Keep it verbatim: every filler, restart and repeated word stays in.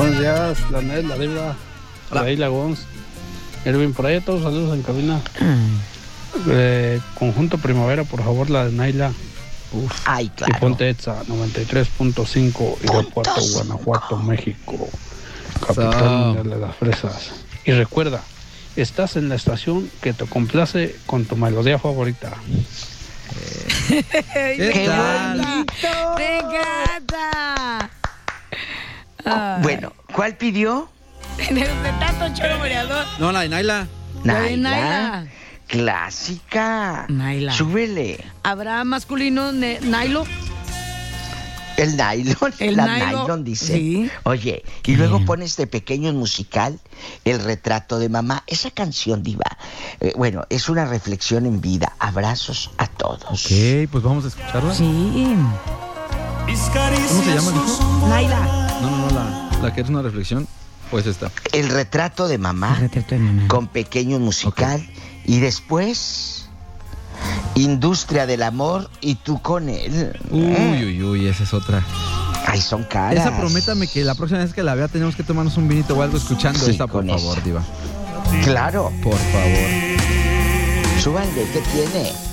Buenos días, la Ned, la Diva, la Isla Gons, Erwin, por ahí a todos, saludos en cabina. Eh, conjunto Primavera, por favor, la de Naila. Uf. Ay, claro. Y ponte Etza, noventa y tres punto cinco, Irapuato, Guanajuato, México. Capital mundial de las fresas. Y recuerda, estás en la estación que te complace con tu melodía favorita. Eh, ¿Qué bonito? ¡Me encanta! Oh, bueno, ¿cuál pidió? De tanto choro mareador. No, la de Naila. Naila. Naila. Clásica. Naila. Súbele. ¿Habrá masculino ne- Nailo? El nylon, El la nylon, nylon dice. sí. Oye, y luego pone este pequeño musical, El retrato de mamá. Esa canción, Diva, eh, bueno, es una reflexión en vida. Abrazos a todos. Ok, pues vamos a escucharla. Sí. ¿Cómo se llama, dijo? Naila. No, no, no, la, la que es una reflexión, pues esta. El retrato de mamá, El retrato de mamá. con pequeño musical. Y después, Industria del amor y tú con él. Uy, uy, uy, esa es otra. Ay, son caras. Esa prométame que la próxima vez que la vea tenemos que tomarnos un vinito o algo escuchando Sí, esta, por con favor, esa. Diva. Claro. Por favor. Súbanle, ¿qué tiene?